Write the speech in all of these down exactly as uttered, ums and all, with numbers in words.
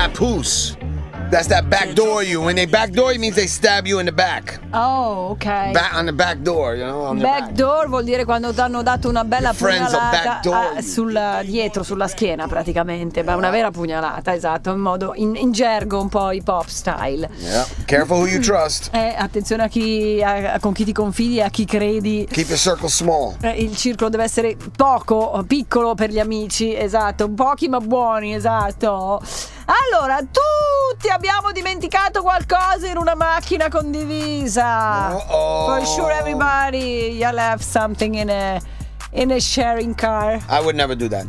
papoose. That's that back door you. When they back door you means they stab you in the back. Oh, ok. Back on the back door, you know. On the Back back. door vuol dire quando ti hanno dato una bella Your friends are pugnalata back door. a- sulla, dietro, sulla schiena praticamente, ma una vera pugnalata, esatto, in modo in, in gergo un po' hip hop style. Yeah. Careful who you trust. Eh, attenzione a chi a- a- con chi ti confidi e a chi credi. Keep your circle small. Eh, Il circolo deve essere poco, piccolo per gli amici, esatto, pochi ma buoni, esatto. Allora, tutti abbiamo dimenticato qualcosa in una macchina condivisa. Uh-oh. For sure everybody you left something in a in a sharing car. I would never do that.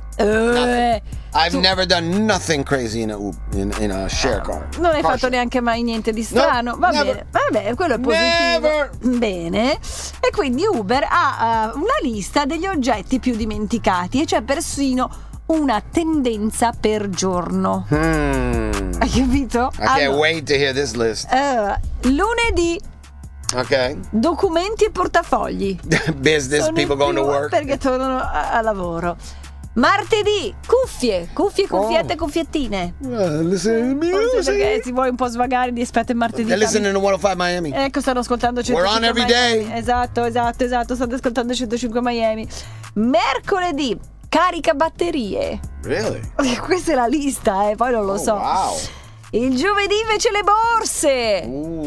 Eh, I've tu- never done nothing crazy in a Uber- in, in a share car. Non hai Car fatto share. neanche mai niente di strano. Va never. bene, va bene, quello è positivo. Never. Bene. E quindi Uber ha uh, una lista degli oggetti più dimenticati e c'è persino una tendenza per giorno. Hmm. Hai capito? I can't Allora, wait to hear this list. eh, lunedì, Okay. documenti e portafogli. Business, Sono people in going to più work. perché tornano a, a lavoro. Martedì, cuffie, cuffie, cuffiette, Oh. cuffiettine. Uh, listen to Forse perché music. si vuole un po' svagare di aspetto il martedì. They're listening to one oh five Miami. Ecco, stanno ascoltando We're on centocinque every Miami. day. Esatto, esatto, esatto. State ascoltando centocinque Miami. Mercoledì, carica batterie. Really? Questa è la lista, eh, poi non lo Oh, so. wow. Il giovedì invece le borse.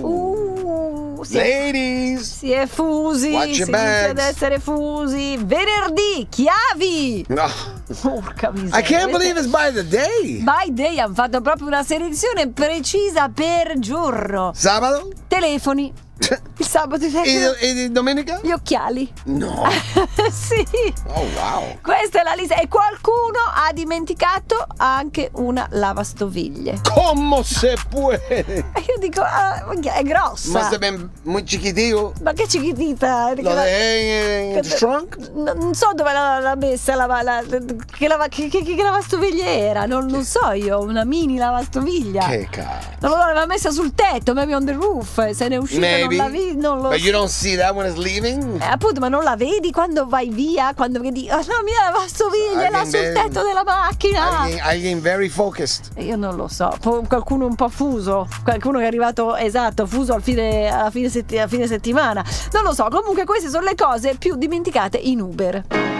Ooh. Uh, si, è, Ladies. si è fusi. Watch Si your inizia ad bags. essere fusi. Venerdì, chiavi. No. Porca miseria. I can't Questa- believe it's by the day. By day hanno fatto proprio una selezione precisa per giorno. Sabato? Telefoni. Il sabato i telefoni. E, e domenica? Gli occhiali. No. Sì. Oh, wow. Questa è la lista. E qualcuno ha dimenticato anche una lavastoviglie. ¿Cómo se puede? E io dico, ah, è grossa. Must have been muy chiquitito. Ma che chiquitita. Lo dejé in, in the trunk? Non non so dove l'ha, l'ha messa la, la, che, lava, che, che, che lavastoviglie era. Non lo so io. Una mini lavastoviglia. Che cazzo. Non lo so, l'aveva messa sul tetto, maybe on the roof. Se ne è uscita, non Maybe. la vedi, non lo But so. you don't see that when it's leaving? Eh, appunto, ma non la vedi quando vai via? Quando vedi, oh, la mia lavastoviglie è là Alguien sul vede- tetto della macchina. Alguien, alguien very focused. Io non lo so, po- qualcuno un po' fuso, qualcuno che è arrivato esatto, fuso al fine, alla fine, setti- a fine settimana. Non lo so, comunque queste sono le cose più dimenticate in Uber.